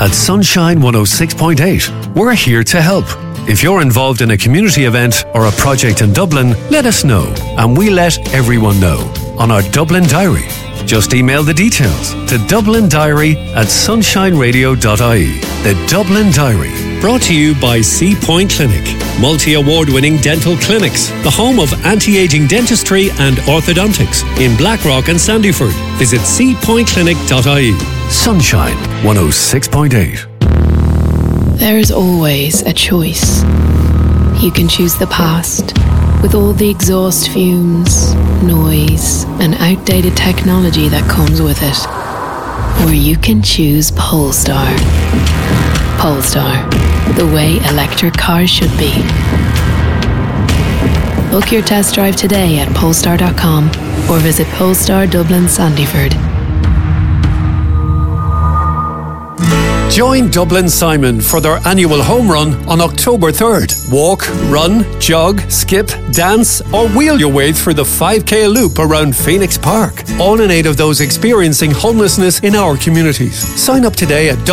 at Sunshine 106.8. We're here to help. If you're involved in a community event or a project in Dublin, let us know, and we let everyone know on our Dublin Diary. Just email the details to dublindiary@sunshineradio.ie. The Dublin Diary. Brought to you by Sea Point Clinic, multi-award-winning dental clinics, the home of anti-aging dentistry and orthodontics in Blackrock and Sandyford. Visit seapointclinic.ie. Sunshine 106.8. There is always a choice. You can choose the past, with all the exhaust fumes, noise, and outdated technology that comes with it. Or you can choose Polestar. Polestar, the way electric cars should be. Book your test drive today at polestar.com or visit Polestar Dublin Sandyford. Join Dublin Simon for their annual home run on October 3rd. Walk, run, jog, skip, dance, or wheel your way through the 5K loop around Phoenix Park. All in aid of those experiencing homelessness in our communities. Sign up today at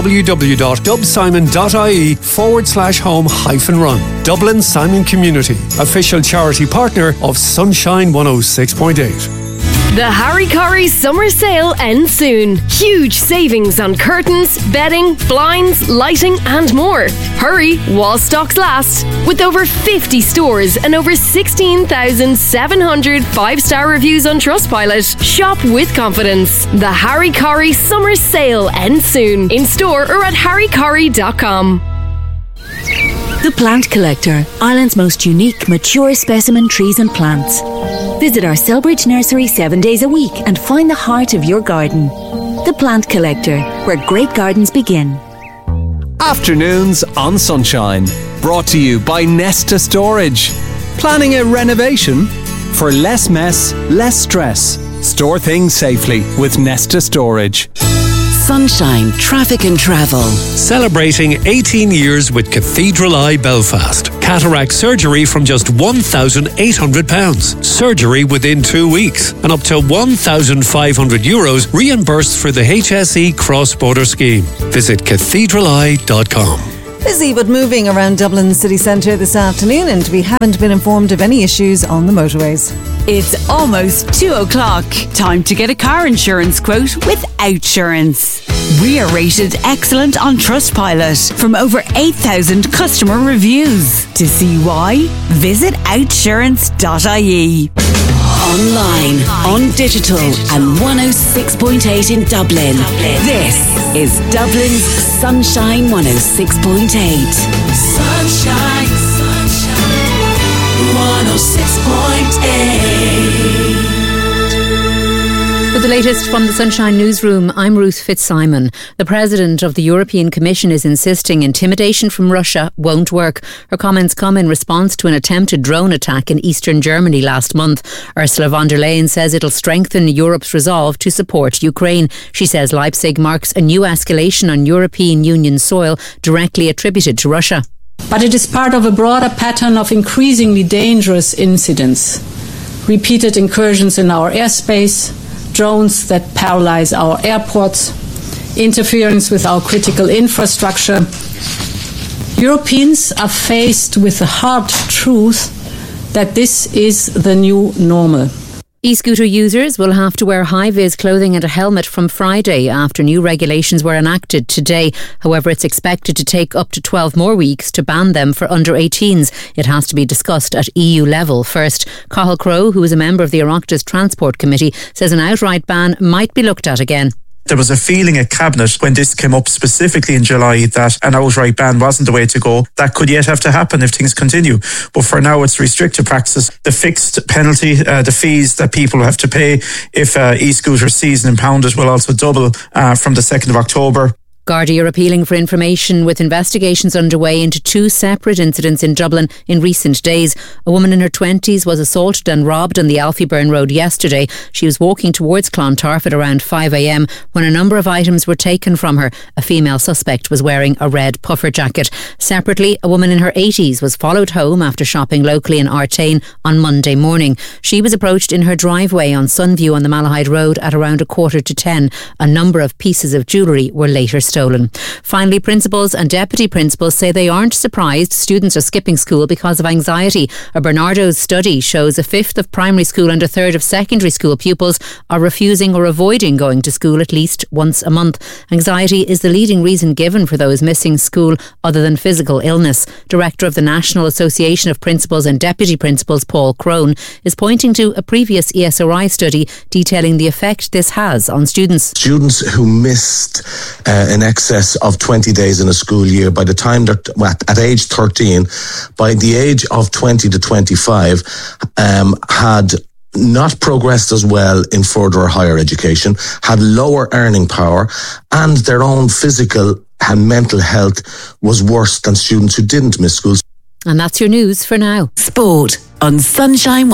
www.dubsimon.ie/home-run. Dublin Simon Community, official charity partner of Sunshine 106.8. The Harry Corrie Summer Sale ends soon. Huge savings on curtains, bedding, blinds, lighting and more. Hurry while stocks last. With over 50 stores and over 16,700 5-star reviews on Trustpilot, shop with confidence. The Harry Corrie Summer Sale ends soon. In store or at harrycorrie.com. The Plant Collector, Ireland's most unique, mature specimen trees and plants. Visit our Selbridge nursery 7 days a week and find the heart of your garden. The Plant Collector, where great gardens begin. Afternoons on Sunshine. Brought to you by Nesta Storage. Planning a renovation? For less mess, less stress. Store things safely with Nesta Storage. Sunshine Traffic and Travel. Celebrating 18 years with Cathedral Eye Belfast. Cataract surgery from just £1,800. Surgery within 2 weeks. And up to €1,500 reimbursed for the HSE cross-border scheme. Visit cathedraleye.com. Busy but moving around Dublin city centre this afternoon, and we haven't been informed of any issues on the motorways. It's almost 2 o'clock. Time to get a car insurance quote with Outsurance. We are rated excellent on Trustpilot from over 8,000 customer reviews. To see why, visit outsurance.ie. Online, on digital and 106.8 in Dublin. This is Dublin's Sunshine 106.8. Sunshine, sunshine, 106.8. With the latest from the Sunshine Newsroom, I'm Ruth Fitzsimon. The President of the European Commission is insisting intimidation from Russia won't work. Her comments come in response to an attempted drone attack in eastern Germany last month. Ursula von der Leyen says it'll strengthen Europe's resolve to support Ukraine. She says Leipzig marks a new escalation on European Union soil directly attributed to Russia. But it is part of a broader pattern of increasingly dangerous incidents. Repeated incursions in our airspace, drones that paralyze our airports, interference with our critical infrastructure. Europeans are faced with the hard truth that this is the new normal. E-scooter users will have to wear high-vis clothing and a helmet from Friday after new regulations were enacted today. However, it's expected to take up to 12 more weeks to ban them for under-18s. It has to be discussed at EU level first. Cathal Crowe, who is a member of the Oireachtas Transport Committee, says an outright ban might be looked at again. There was a feeling at Cabinet when this came up specifically in July that an outright ban wasn't the way to go. That could yet have to happen if things continue. But for now, it's restricted practice. The fixed penalty, the fees that people have to pay if e-scooter seized and impounded will also double from the 2nd of October. Gardaí are appealing for information with investigations underway into 2 separate incidents in Dublin in recent days. A woman in her 20s was assaulted and robbed on the Alfieburn Road yesterday. She was walking towards Clontarf at around 5 a.m. when a number of items were taken from her. A female suspect was wearing a red puffer jacket. Separately, a woman in her 80s was followed home after shopping locally in Artane on Monday morning. She was approached in her driveway on Sunview on the Malahide Road at around 9:45. A number of pieces of jewellery were later stolen. stolen. Finally, principals and deputy principals say they aren't surprised students are skipping school because of anxiety. A Bernardo's study shows a fifth of primary school and a third of secondary school pupils are refusing or avoiding going to school at least once a month. Anxiety is the leading reason given for those missing school other than physical illness. Director of the National Association of Principals and Deputy Principals, Paul Crone, is pointing to a previous ESRI study detailing the effect this has on students. Students who missed in excess of 20 days in a school year by the time they're at age 13, by the age of 20 to 25, had not progressed as well in further or higher education, had lower earning power, and their own physical and mental health was worse than students who didn't miss schools. And that's your news for now. Sport on Sunshine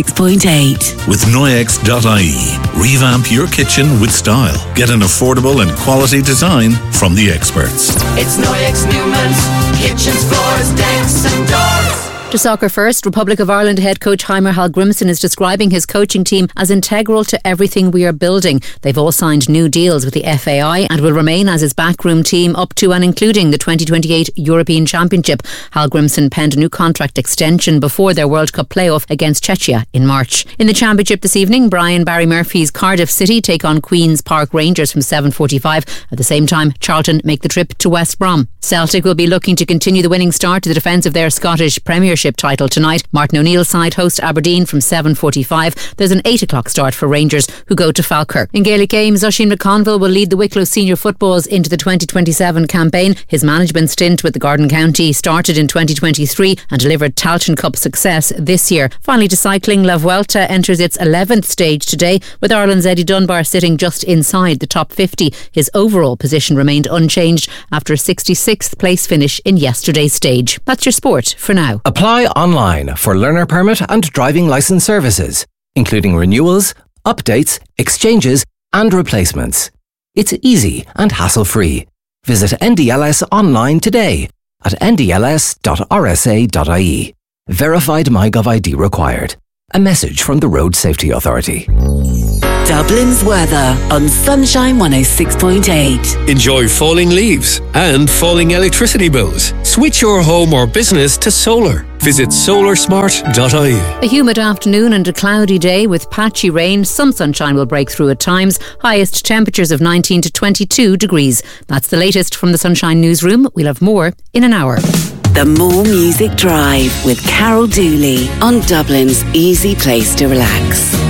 106.8. With Noyex.ie. Revamp your kitchen with style. Get an affordable and quality design from the experts. It's Noyex Newman's kitchens, floors, decks and doors. To soccer first, Republic of Ireland head coach Heimer Hallgrimsson is describing his coaching team as integral to everything we are building. They've all signed new deals with the FAI and will remain as his backroom team up to and including the 2028 European Championship. Hallgrimsson penned a new contract extension before their World Cup playoff against Czechia in March. In the Championship this evening, Barry Murphy's Cardiff City take on Queen's Park Rangers from 7:45. At the same time, Charlton make the trip to West Brom. Celtic will be looking to continue the winning start to the defence of their Scottish Premiership title tonight. Martin O'Neill's side host Aberdeen from 7:45. There's an 8 o'clock start for Rangers, who go to Falkirk. In Gaelic games, Oisín McConville will lead the Wicklow Senior Footballs into the 2027 campaign. His management stint with the Garden County started in 2023 and delivered Tailteann Cup success this year. Finally, to cycling, La Vuelta enters its 11th stage today, with Ireland's Eddie Dunbar sitting just inside the top 50. His overall position remained unchanged after a 66th place finish in yesterday's stage. That's your sport for now. Apply online for learner permit and driving licence services, including renewals, updates, exchanges and replacements. It's easy and hassle-free. Visit NDLS online today at ndls.rsa.ie. Verified MyGov ID required. A message from the Road Safety Authority. Dublin's weather on Sunshine 106.8. Enjoy falling leaves and falling electricity bills. Switch your home or business to solar. Visit solarsmart.ie. A humid afternoon and a cloudy day with patchy rain. Some sunshine will break through at times. Highest temperatures of 19 to 22 degrees. That's the latest from the Sunshine Newsroom. We'll have more in an hour. The More Music Drive with Carol Dooley on Dublin's easy place to relax.